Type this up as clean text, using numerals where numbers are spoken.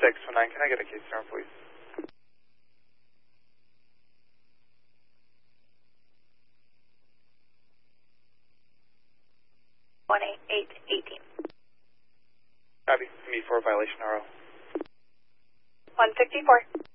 619, can I get a case number, please? 18818. Copy. Me for violation RO. 164.